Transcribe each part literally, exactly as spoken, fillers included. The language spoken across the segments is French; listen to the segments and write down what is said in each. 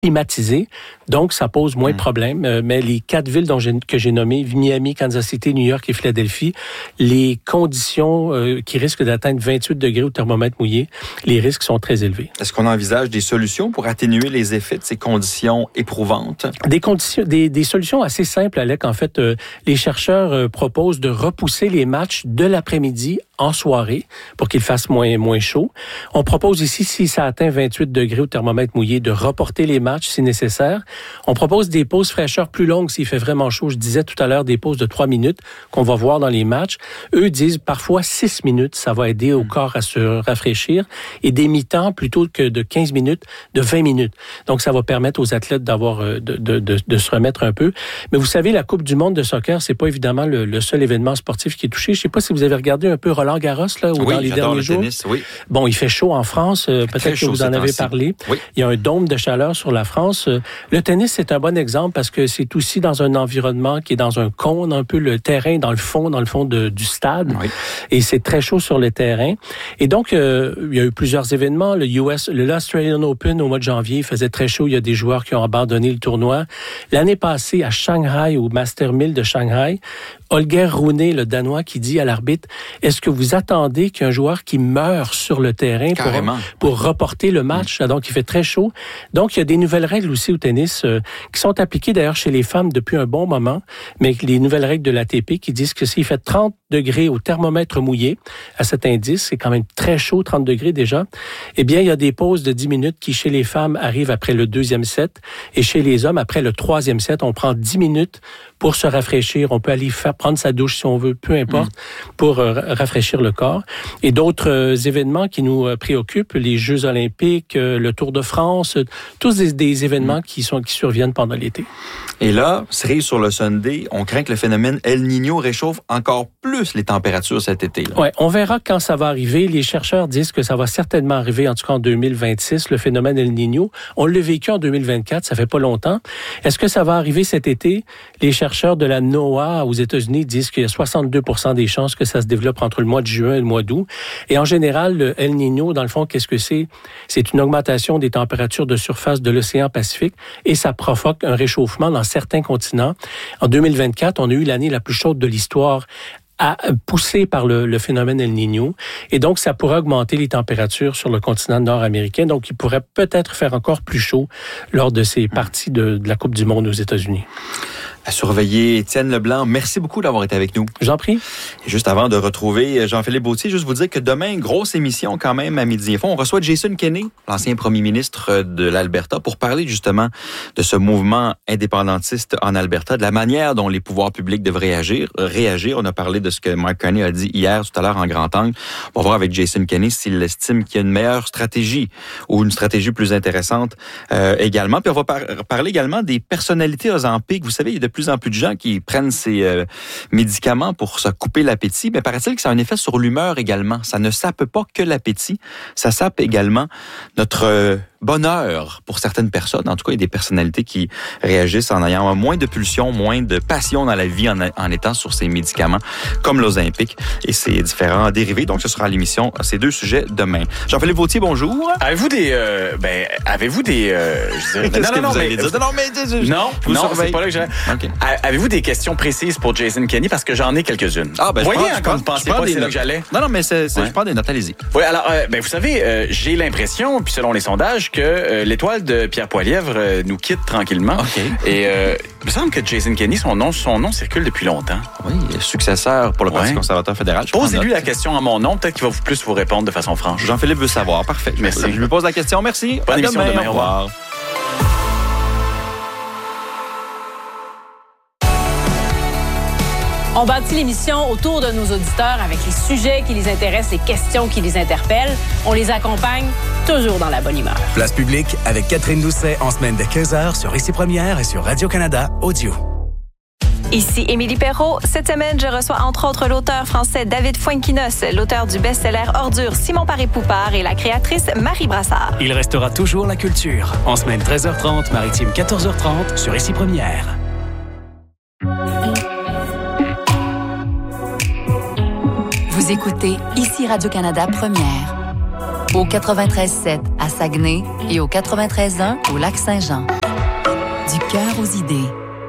climatisé, donc ça pose moins mmh. de problèmes. Euh, mais les quatre villes dont j'ai, que j'ai nommées, Miami, Kansas City, New York et Philadelphie, les conditions euh, qui risquent d'atteindre vingt-huit degrés au thermomètre mouillé, les risques sont très élevés. Est-ce qu'on envisage des solutions pour atténuer les effets de ces conditions éprouvantes? Des conditions, des, des solutions assez simples, Alec. En fait, euh, les chercheurs euh, proposent de repousser les matchs de l'après-midi en soirée pour qu'il fasse moins, moins chaud. On propose ici, si ça atteint vingt-huit degrés au thermomètre mouillé, de reporter les matchs si nécessaire. On propose des pauses fraîcheur plus longues s'il fait vraiment chaud. Je disais tout à l'heure des pauses de trois minutes qu'on va voir dans les matchs. Eux disent parfois six minutes, ça va aider au corps à se rafraîchir. Et des mi-temps plutôt que de quinze minutes, de vingt minutes. Donc, ça va permettre aux athlètes d'avoir, de, de, de, de se remettre un peu. Mais vous savez, la Coupe du monde de soccer, c'est pas évidemment le, le seul événement sportif qui est touché. Je sais pas si vous avez regardé un peu Roland Garros, là, ou oui, dans les j'adore derniers le jours. Tennis, oui. Bon, il fait chaud en France. Euh, peut-être que vous en avez parlé. Oui. Il y a un dôme de chaleur sur la France. Le tennis, c'est un bon exemple parce que c'est aussi dans un environnement qui est dans un cône, un peu le terrain dans le fond, dans le fond de, du stade. Oui. Et c'est très chaud sur le terrain. Et donc, euh, il y a eu plusieurs événements. Le U S, le l'Australian Open au mois de janvier, il faisait très chaud. Il y a des joueurs qui ont abandonné le tournoi. L'année passée, à Shanghai, au Master mille de Shanghai, Holger Rune, le Danois, qui dit à l'arbitre, est-ce que vous attendez qu'un joueur qui meurt sur le terrain pour, pour reporter le match? Mmh. Donc, il fait très chaud. Donc, il y a des nouvelles règles aussi au tennis euh, qui sont appliquées d'ailleurs chez les femmes depuis un bon moment, mais les nouvelles règles de l'A T P qui disent que s'il fait trente degrés au thermomètre mouillé, à cet indice, c'est quand même très chaud, trente degrés déjà, eh bien, il y a des pauses de dix minutes qui, chez les femmes, arrivent après le deuxième set et chez les hommes, après le troisième set, on prend dix minutes pour se rafraîchir. On peut aller faire prendre sa douche si on veut, peu importe, mmh. pour euh, rafraîchir le corps. Et d'autres euh, événements qui nous euh, préoccupent, les Jeux olympiques, euh, le Tour de France, euh, tous des, des événements mmh. qui sont qui surviennent pendant l'été. Et là, cerise sur le Sunday, on craint que le phénomène El Niño réchauffe encore plus les températures cet été. Oui, on verra quand ça va arriver. Les chercheurs disent que ça va certainement arriver, en tout cas en deux mille vingt-six, le phénomène El Niño. On l'a vécu en deux mille vingt-quatre, ça fait pas longtemps. Est-ce que ça va arriver cet été? Les chercheurs de la NOAA aux États-Unis disent qu'il y a soixante-deux pour cent des chances que ça se développe entre le mois de juin et le mois d'août. Et en général, le El Niño, dans le fond, qu'est-ce que c'est? C'est une augmentation des températures de surface de l'océan Pacifique et ça provoque un réchauffement dans certains continents. En deux mille vingt-quatre, on a eu l'année la plus chaude de l'histoire, à, poussé par le, le phénomène El Niño. Et donc, ça pourrait augmenter les températures sur le continent nord-américain. Donc, il pourrait peut-être faire encore plus chaud lors de ces parties de, de la Coupe du monde aux États-Unis. À surveiller. Étienne Leblanc, merci beaucoup d'avoir été avec nous. J'en prie. Et juste avant de retrouver Jean-Philippe Bautier, juste vous dire que demain, grosse émission quand même à Midi Info. On reçoit Jason Kenney, l'ancien premier ministre de l'Alberta, pour parler justement de ce mouvement indépendantiste en Alberta, de la manière dont les pouvoirs publics devraient agir, réagir. On a parlé de ce que Mark Carney a dit hier, tout à l'heure, en grand angle. On va voir avec Jason Kenney s'il estime qu'il y a une meilleure stratégie ou une stratégie plus intéressante euh, également. Puis on va par- parler également des personnalités Ozempic. Vous savez, il y a de plus en plus de gens qui prennent ces euh, médicaments pour se couper l'appétit, mais paraît-il que ça a un effet sur l'humeur également. Ça ne sape pas que l'appétit, ça sape également notre euh, bonheur pour certaines personnes. En tout cas, il y a des personnalités qui réagissent en ayant moins de pulsions, moins de passion dans la vie en, en étant sur ces médicaments, comme l'Ozempic et ses différents dérivés. Donc, ce sera à l'émission, ces deux sujets demain. Jean-Philippe Bautier, bonjour. Avez-vous des... Euh, ben, avez-vous des... Euh, je dirais, Qu'est-ce non, que non, vous non, allez mais, dire? Non, mais... Non, vous non, surveille. c'est pas là que j'ai... Okay. Avez-vous des questions précises pour Jason Kenney? Parce que j'en ai quelques-unes. Ah, ben, voyez, je prends, hein, comme vous pensiez pas, c'est là que j'allais. Non, non, mais c'est, c'est, ouais. je prends des notes, allez-y. Oui, alors, euh, ben, vous savez, euh, j'ai l'impression, puis selon les sondages, que euh, l'étoile de Pierre Poilievre euh, nous quitte tranquillement. Okay. Et euh, il me semble que Jason Kenney, son nom, son nom circule depuis longtemps. Oui, successeur pour le Parti ouais. conservateur fédéral. Posez-lui la question à mon nom, peut-être qu'il va vous plus vous répondre de façon franche. Jean-Philippe veut savoir. Parfait. Merci. Je lui pose la question. Merci. Bonne à émission demain. demain. Au revoir. On bâtit l'émission autour de nos auditeurs avec les sujets qui les intéressent, les questions qui les interpellent. On les accompagne toujours dans la bonne humeur. Place publique avec Catherine Doucet en semaine de quinze heures sur Ici Première et sur Radio-Canada Audio. Ici Émilie Perrault. Cette semaine, je reçois entre autres l'auteur français David Fuenquinos, l'auteur du best-seller Ordure Simon Paré-Poupard et la créatrice Marie Brassard. Il restera toujours la culture. En semaine treize heures trente, maritime quatorze heures trente sur Ici Première. Vous écoutez Ici Radio-Canada Première. Au quatre-vingt-treize sept à Saguenay et au quatre-vingt-treize un au Lac-Saint-Jean. Du cœur aux idées.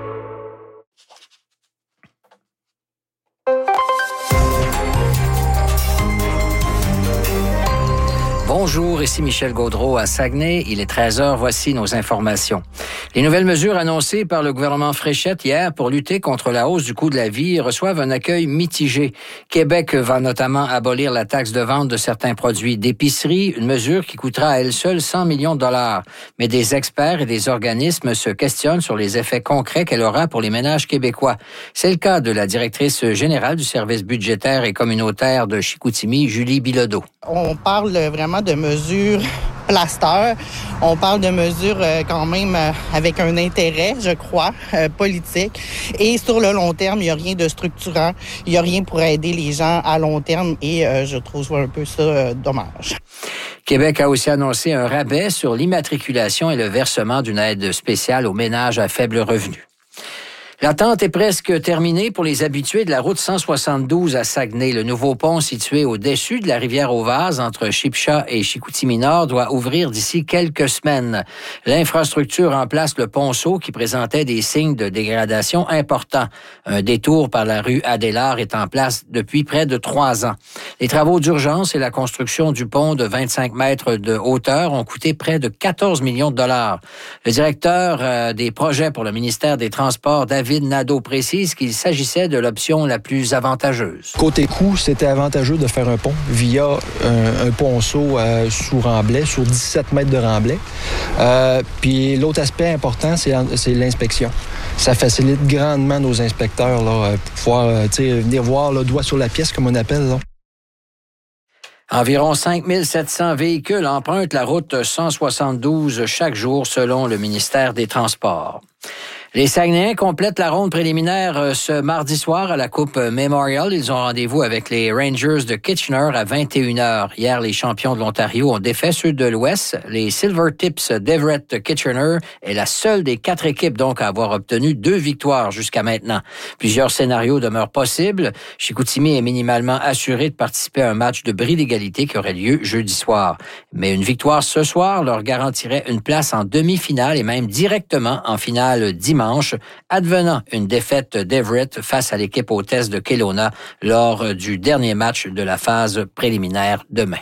Bonjour, ici Michel Gaudreau à Saguenay. Il est treize heures, voici nos informations. Les nouvelles mesures annoncées par le gouvernement Fréchette hier pour lutter contre la hausse du coût de la vie reçoivent un accueil mitigé. Québec va notamment abolir la taxe de vente de certains produits d'épicerie, une mesure qui coûtera à elle seule cent millions de dollars. Mais des experts et des organismes se questionnent sur les effets concrets qu'elle aura pour les ménages québécois. C'est le cas de la directrice générale du service budgétaire et communautaire de Chicoutimi, Julie Bilodeau. On parle vraiment de mesures plaster. On parle de mesures euh, quand même euh, avec un intérêt, je crois, euh, politique. Et sur le long terme, il n'y a rien de structurant. Il n'y a rien pour aider les gens à long terme et euh, je trouve un peu ça euh, dommage. Québec a aussi annoncé un rabais sur l'immatriculation et le versement d'une aide spéciale aux ménages à faible revenu. L'attente est presque terminée pour les habitués de la route cent soixante-douze à Saguenay. Le nouveau pont situé au-dessus de la rivière aux Vases entre Chipcha et Chicoutimi-Nord doit ouvrir d'ici quelques semaines. L'infrastructure remplace le ponceau qui présentait des signes de dégradation importants. Un détour par la rue Adélard est en place depuis près de trois ans. Les travaux d'urgence et la construction du pont de vingt-cinq mètres de hauteur ont coûté près de quatorze millions de dollars. Le directeur euh, des projets pour le ministère des Transports, David Nadeau, précise qu'il s'agissait de l'option la plus avantageuse. Côté coût, c'était avantageux de faire un pont via un, un ponceau euh, sous remblai, sur dix-sept mètres de remblai. Euh, puis l'autre aspect important, c'est, c'est l'inspection. Ça facilite grandement nos inspecteurs là, pour pouvoir euh, venir voir le doigt sur la pièce, comme on appelle. Là. Environ cinq mille sept cents véhicules empruntent la route cent soixante-douze chaque jour, selon le ministère des Transports. Les Saguenayens complètent la ronde préliminaire ce mardi soir à la Coupe Memorial. Ils ont rendez-vous avec les Rangers de Kitchener à vingt et une heures. Hier, les champions de l'Ontario ont défait ceux de l'Ouest. Les Silvertips d'Everett Kitchener est la seule des quatre équipes donc à avoir obtenu deux victoires jusqu'à maintenant. Plusieurs scénarios demeurent possibles. Chicoutimi est minimalement assuré de participer à un match de bris d'égalité qui aurait lieu jeudi soir. Mais une victoire ce soir leur garantirait une place en demi-finale et même directement en finale dimanche. Advenant une défaite d'Everett face à l'équipe hôtesse de Kelowna lors du dernier match de la phase préliminaire demain.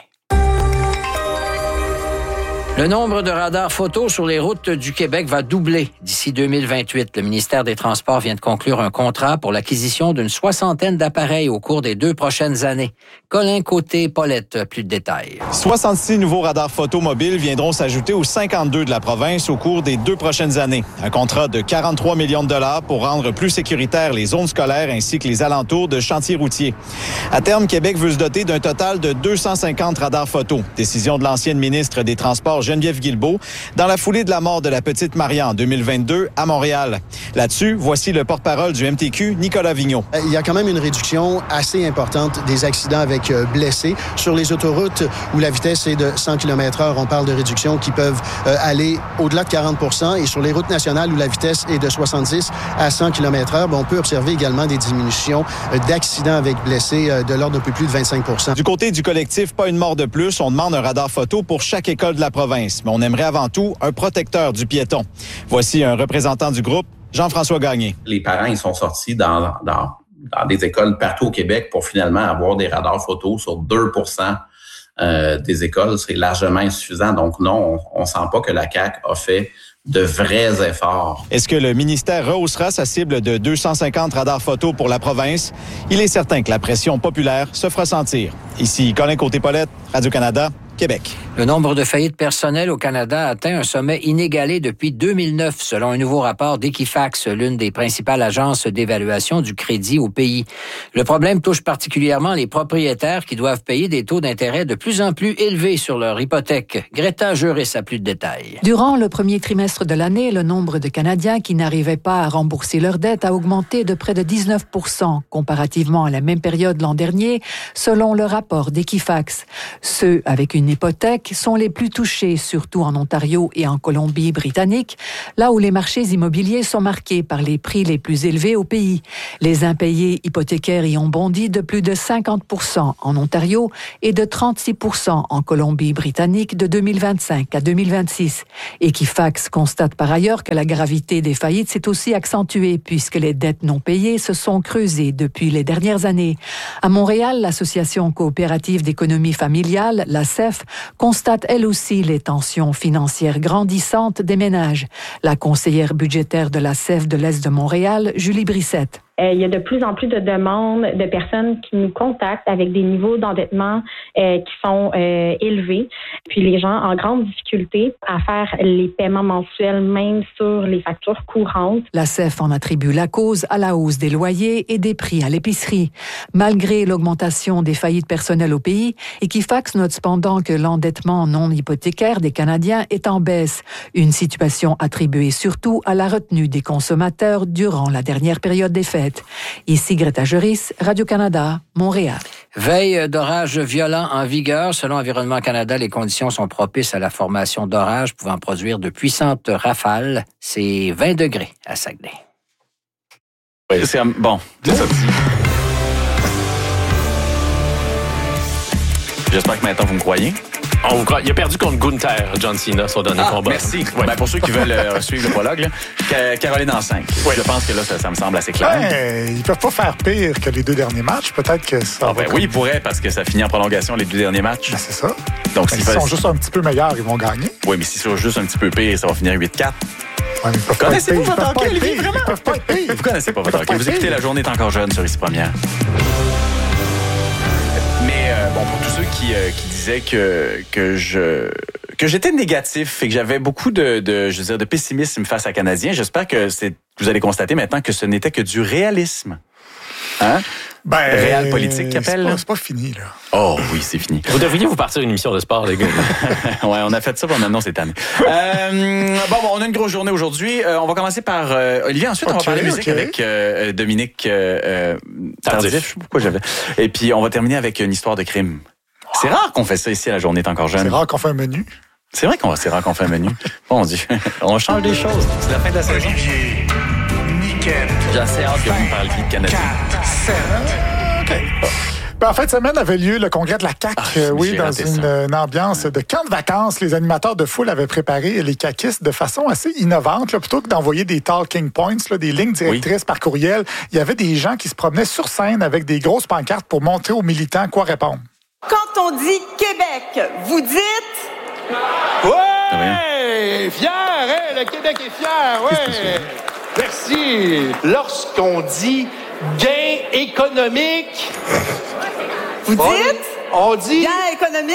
Le nombre de radars photo sur les routes du Québec va doubler d'ici deux mille vingt-huit. Le ministère des Transports vient de conclure un contrat pour l'acquisition d'une soixantaine d'appareils au cours des deux prochaines années. Colin Côté-Paulette, plus de détails. soixante-six nouveaux radars photo mobiles viendront s'ajouter aux cinquante-deux de la province au cours des deux prochaines années. Un contrat de quarante-trois millions de dollars pour rendre plus sécuritaires les zones scolaires ainsi que les alentours de chantiers routiers. À terme, Québec veut se doter d'un total de deux cent cinquante radars photo. Décision de l'ancienne ministre des Transports, Geneviève Guilbeault, dans la foulée de la mort de la petite Maria en deux mille vingt-deux à Montréal. Là-dessus, voici le porte-parole du M T Q, Nicolas Vigneault. Il y a quand même une réduction assez importante des accidents avec blessés. Sur les autoroutes où la vitesse est de cent kilomètres heure, on parle de réductions qui peuvent aller au-delà de quarante pour cent. Et sur les routes nationales où la vitesse est de soixante-dix à cent kilomètres heure, on peut observer également des diminutions d'accidents avec blessés de l'ordre d'un peu plus de vingt-cinq pour cent. Du côté du collectif Pas une mort de plus, on demande un radar photo pour chaque école de la province. Mais on aimerait avant tout un protecteur du piéton. Voici un représentant du groupe, Jean-François Gagné. Les parents, ils sont sortis dans, dans, dans des écoles partout au Québec pour finalement avoir des radars photos sur deux pour cent euh, des écoles. C'est largement insuffisant. Donc non, on ne sent pas que la C A Q a fait de vrais efforts. Est-ce que le ministère rehaussera sa cible de deux cent cinquante radars photos pour la province? Il est certain que la pression populaire se fera sentir. Ici, Colin Côté-Paulette, Radio-Canada, Québec. Le nombre de faillites personnelles au Canada atteint un sommet inégalé depuis deux mille neuf, selon un nouveau rapport d'Equifax, l'une des principales agences d'évaluation du crédit au pays. Le problème touche particulièrement les propriétaires qui doivent payer des taux d'intérêt de plus en plus élevés sur leur hypothèque. Greta Juris a plus de détails. Durant le premier trimestre de l'année, le nombre de Canadiens qui n'arrivaient pas à rembourser leurs dettes a augmenté de près de dix-neuf pour cent comparativement à la même période l'an dernier, selon le rapport d'Equifax. Ceux avec une hypothèque Québec sont les plus touchés, surtout en Ontario et en Colombie-Britannique, là où les marchés immobiliers sont marqués par les prix les plus élevés au pays. Les impayés hypothécaires y ont bondi de plus de cinquante pour cent en Ontario et de trente-six pour cent en Colombie-Britannique de deux mille vingt-cinq à deux mille vingt-six. Equifax constate par ailleurs que la gravité des faillites s'est aussi accentuée puisque les dettes non payées se sont creusées depuis les dernières années. À Montréal, l'Association coopérative d'économie familiale, la S E F, constate elle aussi les tensions financières grandissantes des ménages. La conseillère budgétaire de la S E F de l'Est de Montréal, Julie Brissette. Euh, il y a de plus en plus de demandes de personnes qui nous contactent avec des niveaux d'endettement euh, qui sont euh, élevés. Puis les gens en grande difficulté à faire les paiements mensuels, même sur les factures courantes. La S E F en attribue la cause à la hausse des loyers et des prix à l'épicerie. Malgré l'augmentation des faillites personnelles au pays, Equifax note cependant que l'endettement non hypothécaire des Canadiens est en baisse. Une situation attribuée surtout à la retenue des consommateurs durant la dernière période des fêtes. Ici Greta Juris, Radio-Canada, Montréal. Veille d'orages violents en vigueur. Selon Environnement Canada, les conditions sont propices à la formation d'orages pouvant produire de puissantes rafales. C'est vingt degrés à Saguenay. Oui, c'est bon. C'est ça. J'espère que maintenant vous me croyez. On vous croit. Il a perdu contre Gunther, John Cena, son dernier ah, combat. Merci. Ouais. Ben, pour ceux qui veulent euh, suivre le prologue, là, Caroline en cinq. Oui. Je pense que là, ça, ça me semble assez clair. Ben, ils peuvent pas faire pire que les deux derniers matchs. Peut-être que ça. Ah, ben oui, ils pourraient, parce que ça finit en prolongation les deux derniers matchs. Ben, c'est ça. Donc, ben, s'ils sont fait... juste un petit peu meilleurs, ils vont gagner. Oui, mais s'ils sont juste un petit peu pire, ça va finir huit quatre. Ouais, vous connaissez pas votre hockey, Olivier, vraiment? Ils peuvent pas être pires. Vous connaissez pas votre hockey. Vous écoutez La Journée est encore jeune sur Ici Première. Mais euh, bon, pour tous ceux qui, euh, qui disaient que, que je que j'étais négatif et que j'avais beaucoup de, de je veux dire, de pessimisme face à Canadiens, j'espère que c'est vous allez constater maintenant que ce n'était que du réalisme. Hein? Ben, Réal politique qui appelle. C'est pas, c'est pas fini, là. Oh oui, c'est fini. Vous devriez vous partir une émission de sport, les gars. Ouais, on a fait ça pendant non cette année. Euh, bon, bon, on a une grosse journée aujourd'hui. Euh, on va commencer par euh, Olivier. Ensuite, okay, on va parler musique okay. avec euh, Dominique euh, Tardif. Je sais pas pourquoi j'avais. Et puis, on va terminer avec une histoire de crime. Wow. C'est rare qu'on fait ça ici à La Journée est encore jeune. C'est rare qu'on fait un menu. C'est vrai qu'on c'est rare qu'on fait un menu. Bon Dieu, on change des choses. C'est la fin de la saison. Olivier, nickel. J'ai assez hâte que vous me parliez de Canadien. quatre, sept. OK. Ben, en fin de semaine avait lieu le congrès de la C A Q, ah, euh, oui, dans une, une ambiance de camp de vacances. Les animateurs de foule avaient préparé les caquistes de façon assez innovante. Là, plutôt que d'envoyer des talking points, là, des lignes directrices oui. par courriel, il y avait des gens qui se promenaient sur scène avec des grosses pancartes pour montrer aux militants quoi répondre. Quand on dit Québec, vous dites... Ouais! Fier, hein? Le Québec est fier, ouais! Merci! Lorsqu'on dit gain économique... Vous dites? On dit... Gain économique?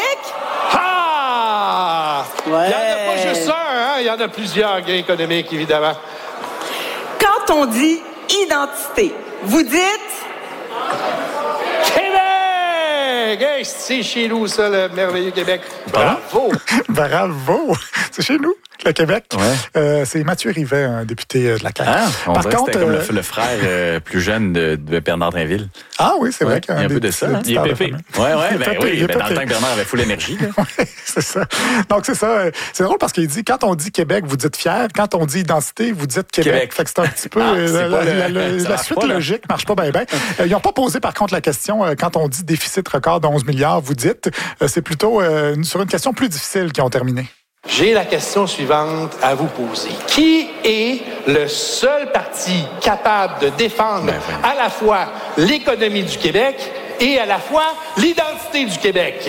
Ah! Ouais. Il n'y en a pas juste un, hein? Il y en a plusieurs gains économiques, évidemment. Quand on dit identité, vous dites... Québec! Hey, c'est chez nous, ça, le merveilleux Québec. Bravo! Bravo! C'est chez nous, le Québec. Ouais. Euh, c'est Mathieu Rivet, un député de la C A Q. Ah, on Par dirait contre, que c'était euh... comme le, le frère euh, plus jeune de, de Bernard Drinville. Ah oui, c'est ouais, vrai qu'il y a un, un peu de ça. Hein? Il est pépé. Oui, oui, ben oui. Ben dans le temps que Bernard avait full énergie. Oui, c'est ça. Donc, c'est ça. C'est drôle parce qu'il dit, quand on dit Québec, vous dites fier. Quand on dit identité, vous dites Québec. Québec. Fait que c'est un petit peu... Ah, la, la, le, la, la, la suite pas, logique ne marche pas bien, bien. Ils n'ont pas posé, par contre, la question, quand on dit déficit record de onze milliards, vous dites, c'est plutôt euh, sur une question plus difficile qu'ils ont terminé. J'ai la question suivante à vous poser. Qui est le seul parti capable de défendre ben, ben. à la fois l'économie du Québec et à la fois l'identité du Québec?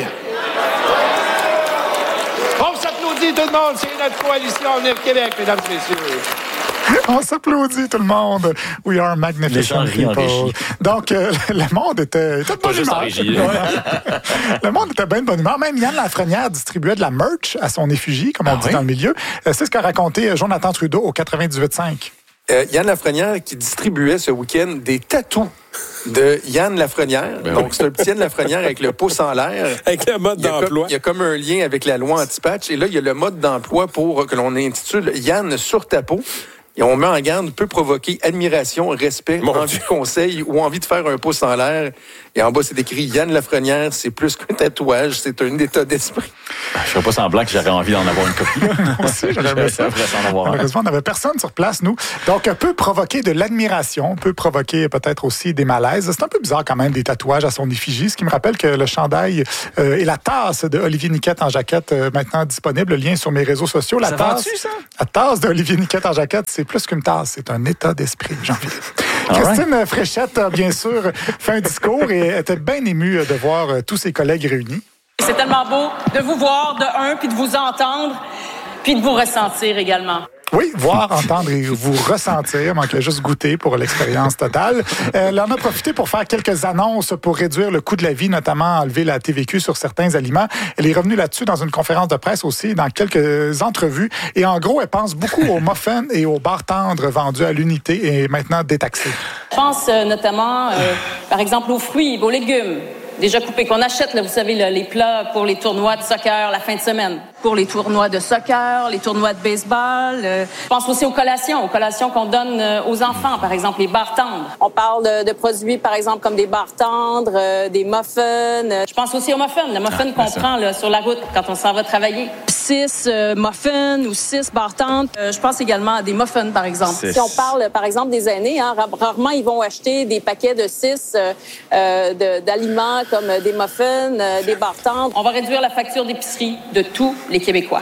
On s'applaudit tout le monde, c'est notre coalition Avenir Québec, mesdames et messieurs. On s'applaudit tout le monde. We are magnificent people. Donc, euh, le monde était, était de bonne humeur. Ouais. Le monde était bien de bonne humeur. Même Yann Lafrenière distribuait de la merch à son effigie, comme on ah, dit oui? dans le milieu. C'est ce qu'a raconté Jonathan Trudeau au quatre-vingt-dix-huit cinq. Euh, Yann Lafrenière qui distribuait ce week-end des tatous de Yann Lafrenière. Ben Donc, oui. c'est un petit Yann Lafrenière avec le pouce en l'air. Avec le mode d'emploi. Il y a comme un lien avec la loi anti-patch. Et là, il y a le mode d'emploi pour que l'on intitule Yann sur ta peau. et on met en garde, peut provoquer admiration, respect, Mon envie Dieu. de conseil ou envie de faire un pouce en l'air. Et en bas, c'est écrit Yann Lafrenière, c'est plus qu'un tatouage, c'est un état d'esprit. Je ne ferais pas semblant que j'aurais envie d'en avoir une copie. Moi aussi, j'aurais aimé ça. Malheureusement, on n'avait personne sur place, nous. Donc, peut provoquer de l'admiration, peut provoquer peut-être aussi des malaises. C'est un peu bizarre quand même, des tatouages à son effigie, ce qui me rappelle que le chandail euh, et la tasse de Olivier Niquette en jaquette, euh, maintenant disponible, le lien sur mes réseaux sociaux. La ça tasse, vend-tu, ça? La tasse de Olivier Niquette en jaquette, c'est plus qu'une tasse, c'est un état d'esprit, Jean-Philippe. All Christine right. Fréchette, bien sûr, fait un discours et était bien émue de voir tous ses collègues réunis. C'est tellement beau de vous voir, de un, puis de vous entendre, puis de vous ressentir également. Oui, voir, entendre et vous ressentir. Manquait juste goûter pour l'expérience totale. Elle en a profité pour faire quelques annonces pour réduire le coût de la vie, notamment enlever la T V Q sur certains aliments. Elle est revenue là-dessus dans une conférence de presse aussi, dans quelques entrevues. Et en gros, elle pense beaucoup aux muffins et aux bars tendres vendus à l'unité et maintenant détaxés. Je pense euh, notamment, euh, par exemple, aux fruits, aux légumes. Déjà coupés, qu'on achète, là, vous savez, là, les plats pour les tournois de soccer la fin de semaine. Pour les tournois de soccer, les tournois de baseball. Euh, je pense aussi aux collations, aux collations qu'on donne euh, aux enfants, par exemple, les bars tendres. On parle de, de produits, par exemple, comme des bars tendres, euh, des muffins. Euh, je pense aussi aux muffins, le muffin ah, qu'on ça. prend là, sur la route quand on s'en va travailler. Six euh, muffins ou six bars tendres. Euh, je pense également à des muffins, par exemple. Six. Si on parle, par exemple, des aînés, hein, rarement ils vont acheter des paquets de six euh, euh, de, d'aliments comme des muffins, euh, des bars tendres. On va réduire la facture d'épicerie de tous les Québécois.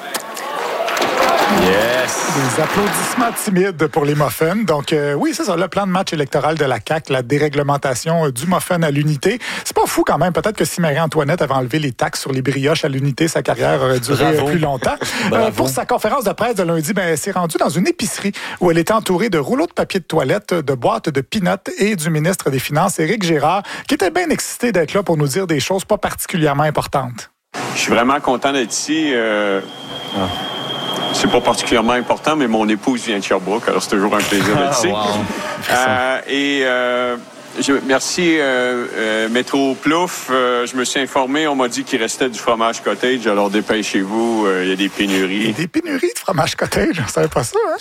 Yes! Des applaudissements timides pour les muffins. Donc, euh, oui, c'est ça, le plan de match électoral de la C A Q, la déréglementation euh, du muffin à l'unité. C'est pas fou quand même. Peut-être que si Marie-Antoinette avait enlevé les taxes sur les brioches à l'unité, sa carrière aurait duré Bravo. plus longtemps. euh, pour sa conférence de presse de lundi, ben, elle s'est rendue dans une épicerie où elle était entourée de rouleaux de papier de toilette, de boîtes de peanuts et du ministre des Finances, Éric Girard, qui était bien excité d'être là pour nous dire des choses pas particulièrement importantes. Je suis vraiment content d'être ici. Euh... Ah. C'est pas particulièrement important, mais mon épouse vient de Sherbrooke, alors c'est toujours un plaisir d'être ici. Ah, wow. euh, et euh, je, merci euh, euh, Métro Plouf. Euh, je me suis informé, on m'a dit qu'il restait du fromage cottage, alors dépêchez-vous, il euh, y a des pénuries. Il y a des pénuries de fromage cottage, je ne savais pas ça. Hein?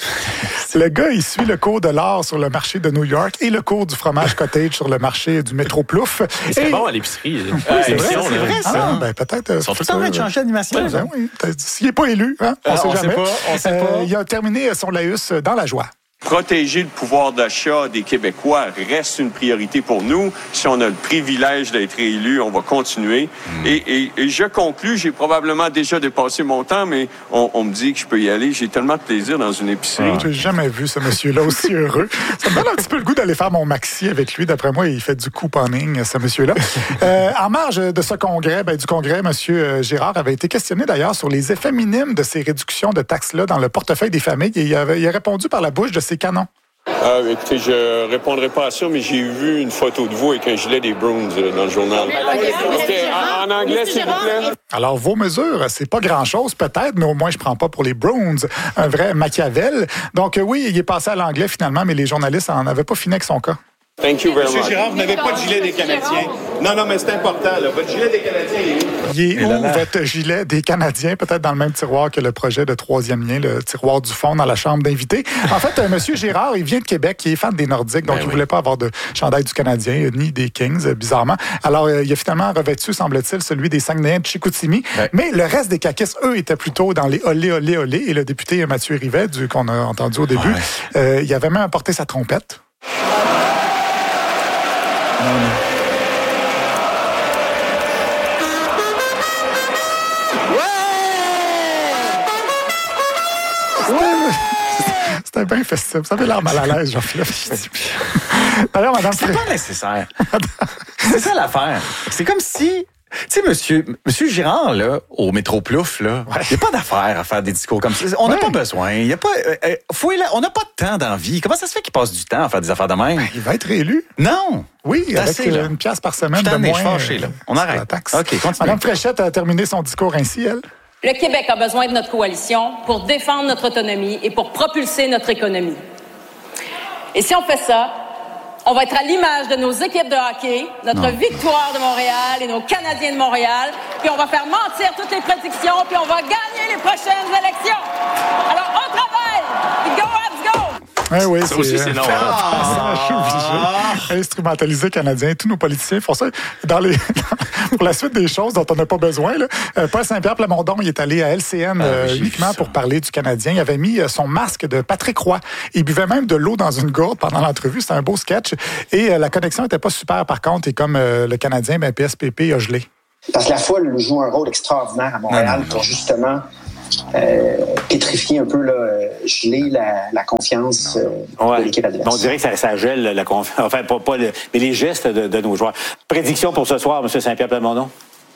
Le gars, il suit le cours de l'or sur le marché de New York et le cours du fromage cottage sur le marché du Métro Plouf. C'est et... bon à l'épicerie. Oui, c'est vrai, c'est vrai, ça. Ah, ben, peut-être. Ils sont tout le temps en train de changer d'animation. Ben, oui, s'il n'est pas élu, hein, on ne sait on jamais. Sait pas, on sait euh, pas. Il a terminé son laïus dans la joie. Protéger le pouvoir d'achat des Québécois reste une priorité pour nous. Si on a le privilège d'être élu, on va continuer. Mmh. Et, et, et je conclus, j'ai probablement déjà dépassé mon temps, mais on, on me dit que je peux y aller. J'ai tellement de plaisir dans une épicerie. Ah. J'ai jamais vu ce monsieur-là aussi heureux. Ça me donne un petit peu le goût d'aller faire mon maxi avec lui. D'après moi, il fait du couponing, ce monsieur-là. euh, en marge de ce congrès, ben, du congrès, monsieur Girard avait été questionné d'ailleurs sur les effets minimes de ces réductions de taxes-là dans le portefeuille des familles. Et il, avait, il a répondu par la bouche de ses canons. Ah, écoutez, je répondrai pas à ça, mais j'ai vu une photo de vous avec un gilet des Bruins euh, dans le journal. Okay, en, en anglais, s'il vous plaît. Alors, vos mesures, c'est pas grand-chose peut-être, mais au moins, je prends pas pour les Bruins un vrai Machiavel. Donc, oui, il est passé à l'anglais finalement, mais les journalistes en avaient pas fini avec son cas. Thank you very much. Monsieur Girard, vous n'avez pas de gilet des Canadiens. Non, non, mais c'est important, là. Votre gilet des Canadiens, il est où? Il est où, votre gilet des Canadiens? Peut-être dans le même tiroir que le projet de troisième lien, le tiroir du fond dans la chambre d'invités. En fait, euh, monsieur Girard, il vient de Québec, il est fan des Nordiques, donc ben il ne oui. voulait pas avoir de chandail du Canadien, ni des Kings, euh, bizarrement. Alors, euh, il a finalement revêtu, semble-t-il, celui des Saguenayens de Chicoutimi. Ben. Mais le reste des caquistes, eux, étaient plutôt dans les olé, olé, olé. Et le député Mathieu Rivet, du, qu'on a entendu au début, ouais. euh, il avait même apporté sa trompette. Non, non. Ouais! C'était bien festif. Ça avait l'air mal à l'aise, Jean-Philippe. D'ailleurs, madame... C'est pas nécessaire. C'est ça l'affaire. C'est comme si... Tu sais, monsieur, monsieur Girard, là, au Métro Plouf, là, il ouais. n'y a pas d'affaire à faire des discours comme ça. On n'a ouais. pas besoin. Y a pas, euh, faut là, on n'a pas de temps d'envie. Comment ça se fait qu'il passe du temps à faire des affaires de même? Ben, il va être réélu. Non. Oui, avec assez, euh, une pièce par semaine de moins. Je suis fâché, là. On arrête. La taxe. OK, continue. Madame Fréchette a terminé son discours ainsi, elle. Le Québec a besoin de notre coalition pour défendre notre autonomie et pour propulser notre économie. Et si on fait ça, on va être à l'image de nos équipes de hockey, notre non. victoire de Montréal et nos Canadiens de Montréal, puis on va faire mentir toutes les prédictions, puis on va gagner les prochaines élections. Alors, on travaille! Go, Habs, go! Oui, oui, ça aussi, c'est non. Ah, je suis obligé. Instrumentaliser Canadien. Tous nos politiciens font ça. Dans les, pour la suite des choses dont on n'a pas besoin, là, Paul Saint-Pierre Plamondon, il est allé à L C N ah, euh, uniquement pour parler du Canadien. Il avait mis son masque de Patrick Roy. Il buvait même de l'eau dans une gourde pendant l'entrevue. C'était un beau sketch. Et euh, la connexion n'était pas super, par contre. Et comme euh, le Canadien, ben, P S P P a gelé. Parce que la foule joue un rôle extraordinaire à Montréal non, non, non. pour justement euh, pétrifier un peu, là, geler la, la confiance euh, ouais. de l'équipe adverse. On dirait que ça, ça gèle la confiance, enfin pas, pas le, mais les gestes de, de nos joueurs. Prédiction pour ce soir, M. Saint-Pierre Plamondon?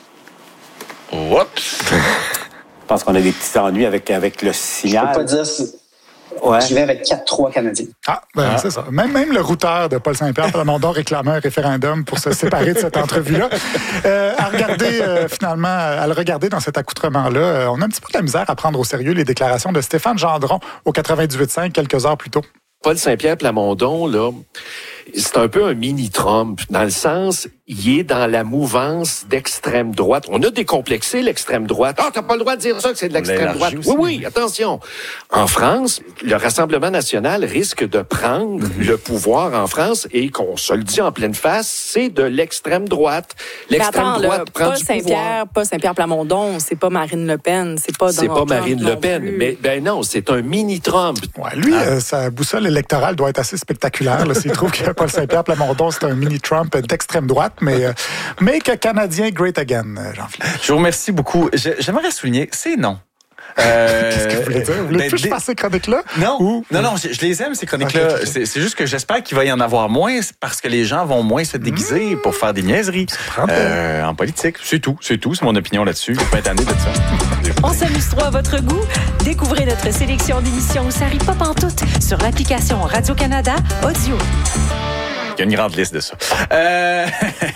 Oups! Je pense qu'on a des petits ennuis avec, avec le signal. Je peux pas dire si... Ouais. Je vais avec quatre trois Canadiens. Ah, ben ah. c'est ça. Même, même le routeur de Paul Saint-Pierre Plamondon réclamait un référendum pour se séparer de cette entrevue-là. Euh, à regarder, euh, finalement, à le regarder dans cet accoutrement-là, euh, on a un petit peu de la misère à prendre au sérieux les déclarations de Stéphane Gendron au quatre-vingt-dix-huit cinq quelques heures plus tôt. Paul Saint-Pierre Plamondon, là, c'est un peu un mini-Trump, dans le sens, il est dans la mouvance d'extrême droite. On a décomplexé l'extrême droite. Ah, t'as pas le droit de dire ça, que c'est de l'extrême droite. Oui, oui, attention. En France, le Rassemblement national risque de prendre mm-hmm. le pouvoir en France et qu'on se le dit en pleine face, c'est de l'extrême droite. L'extrême attends, droite là, prend pas du Saint-Pierre, pouvoir. Pas Saint-Pierre Plamondon, c'est pas Marine Le Pen, c'est pas C'est Donald pas Marine Trump Le Pen, mais ben non, c'est un mini-Trump. Ouais, lui, ah. euh, sa boussole électorale doit être assez spectaculaire, là, s'il trouve que Paul Saint-Pierre Plamondon, c'est un mini-Trump d'extrême droite, mais euh, make Canadien great again, Jean-Philippe. Je vous remercie beaucoup. J'aimerais souligner, c'est non. Euh, Qu'est-ce que vous voulez dire? Vous voulez plus que je fasse ces chroniques-là? Non, Ou... non, non, je, je les aime, ces chroniques-là. Okay, okay. C'est juste que j'espère qu'il va y en avoir moins parce que les gens vont moins se déguiser mmh. pour faire des niaiseries euh, en politique. C'est tout, c'est tout. C'est mon opinion là-dessus. Je suis pas étonné de ça. On s'amuse trop à votre goût? Découvrez notre sélection d'émissions où ça rit pas pantoute sur l'application Radio-Canada Audio. Il y a une grande liste de ça. Euh,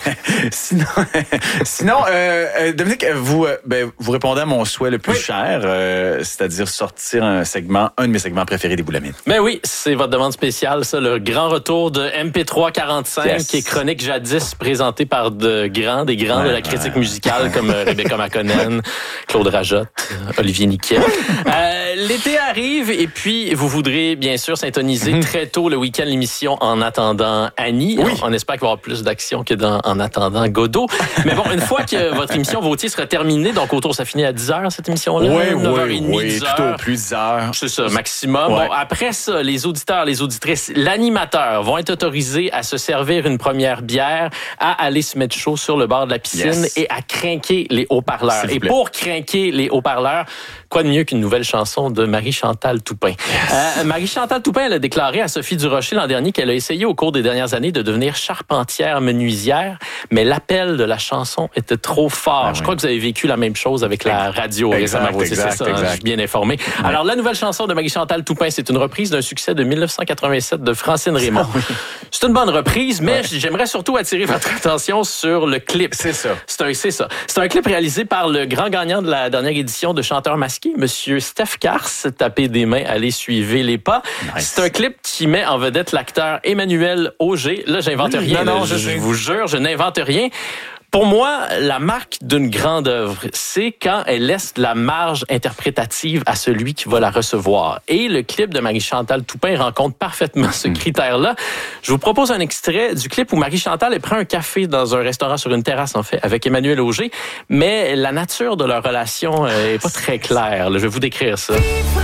sinon, sinon euh, Dominique, vous, ben, vous répondez à mon souhait le plus oui. cher, euh, c'est-à-dire sortir un segment, un de mes segments préférés des Boulamines. Ben oui, c'est votre demande spéciale, ça, le grand retour de M P trois quarante-cinq, yes. qui est chronique jadis présentée par de grands, des grands ouais, de la critique ouais. musicale comme Rebecca McConnell, Claude Rajotte, Olivier Niquet. Euh, l'été arrive et puis vous voudrez bien sûr syntoniser mm-hmm. très tôt le week-end l'émission En attendant Annie. Oui. On, on espère qu'il va y avoir plus d'action que dans En attendant Godot. Mais bon, une fois que votre émission Vautier sera terminée, donc autour, ça finit à dix heures cette émission-là? Oui, neuf heures trente, oui, oui, plutôt plus dix heures. C'est ça, maximum. Ouais. Bon, après ça, les auditeurs, les auditrices, l'animateur vont être autorisés à se servir une première bière, à aller se mettre chaud sur le bord de la piscine yes. et à crinquer les haut-parleurs. Et pour crinquer les haut-parleurs, quoi de mieux qu'une nouvelle chanson de Marie-Chantal Toupin? Yes. Euh, Marie-Chantal Toupin, elle a déclaré à Sophie Durocher l'an dernier qu'elle a essayé au cours des dernières années de devenir charpentière menuisière, mais l'appel de la chanson était trop fort. Ah, Je oui. crois que vous avez vécu la même chose avec la radio récemment. C'est ça, exact. Je suis bien informé. Oui. Alors, la nouvelle chanson de Marie-Chantal Toupin, c'est une reprise d'un succès de dix-neuf cent quatre-vingt-sept de Francine Raymond. Oui. C'est une bonne reprise, mais ouais. j'aimerais surtout attirer votre attention sur le clip. C'est ça. C'est un, c'est ça. C'est un clip réalisé par le grand gagnant de la dernière édition de Chanteur masqué, Monsieur Steph Kars. Tapez des mains, allez suivre les pas. Nice. C'est un clip qui met en vedette l'acteur Emmanuel Auger. Là, j'invente oui, rien. Non, non, je, je vous jure, je n'invente rien. Pour moi, la marque d'une grande œuvre, c'est quand elle laisse la marge interprétative à celui qui va la recevoir. Et le clip de Marie-Chantal Toupin rencontre parfaitement ce critère-là. Je vous propose un extrait du clip où Marie-Chantal elle prend un café dans un restaurant sur une terrasse, en fait, avec Emmanuel Auger, mais la nature de leur relation est pas très claire. Je vais vous décrire ça.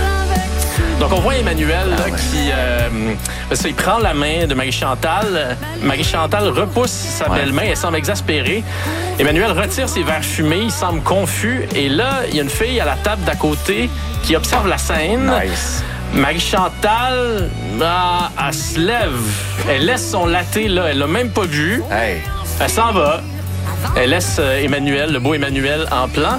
Donc, on voit Emmanuel ah, ouais. qui... Euh, parce qu'il prend la main de Marie-Chantal. Marie-Chantal repousse sa ouais. belle-main. Elle semble exaspérée. Emmanuel retire ses verres fumés. Il semble confus. Et là, il y a une fille à la table d'à côté qui observe la scène. Nice. Marie-Chantal, ah, elle se lève. Elle laisse son latte là. Elle l'a même pas vu. Hey. Elle s'en va. Elle laisse Emmanuel, le beau Emmanuel, en plan.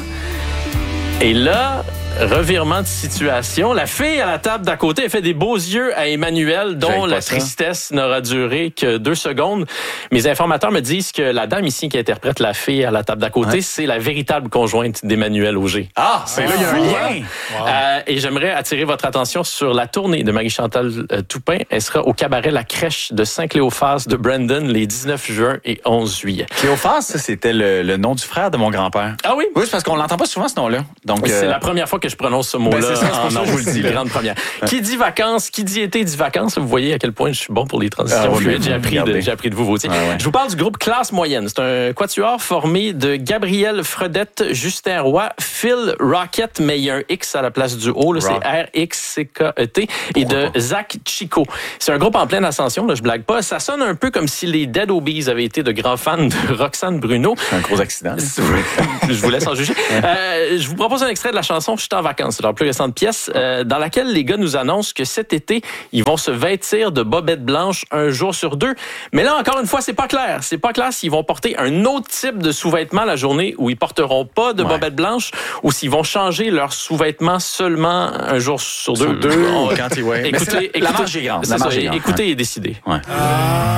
Et là... revirement de situation. La fille à la table d'à côté, elle fait des beaux yeux à Emmanuel, dont la tristesse n'aura duré que deux secondes. Mes informateurs me disent que la dame ici qui interprète la fille à la table d'à côté, ouais. c'est la véritable conjointe d'Emmanuel Auger. Ah, c'est là, il y a un lien. Wow. Euh, et j'aimerais attirer votre attention sur la tournée de Marie-Chantal euh, Toupin. Elle sera au cabaret La Crèche de Saint-Cléophas de Brandon les dix-neuf juin et onze juillet. Cléophas, ça, c'était le, le nom du frère de mon grand-père. Ah oui? Oui, c'est parce qu'on l'entend pas souvent, ce nom-là. Donc, c'est euh... la première fois que que je prononce ce mot-là Ben, c'est ça, c'est pour en ça que je vous le dis, là. grande première. Qui dit vacances, qui dit été, dit vacances. Vous voyez à quel point je suis bon pour les transitions Ah, oui, fluides. oui, J'ai appris, de, j'ai appris de vous, Vautier. Ah, ouais. Je vous parle du groupe Classe Moyenne. C'est un quatuor formé de Gabriel Fredette, Justin Roy, Phil Rocket, mais il y a un X à la place du O, là, c'est R X C K E T, et de pas? Zach Chico. C'est un groupe en pleine ascension, là, je blague pas. Ça sonne un peu comme si les Dead Obies avaient été de grands fans de Roxane Bruno. Un gros accident. Je vous laisse en juger. Euh, je vous propose un extrait de la chanson « Je suis en vacances ». C'est leur plus récente pièce, euh, dans laquelle les gars nous annoncent que cet été, ils vont se vêtir de bobettes blanches un jour sur deux. Mais là, encore une fois, c'est pas clair. C'est pas clair s'ils vont porter un autre type de sous-vêtements la journée où ils porteront pas de ouais. bobettes blanches ou s'ils vont changer leurs sous-vêtements seulement un jour sur deux. Sur deux, oh, quand ils, ouais. Écoutez, la, écoutez, la marge est grande. La marge est grande. Écoutez ouais. et décidez. Ouais.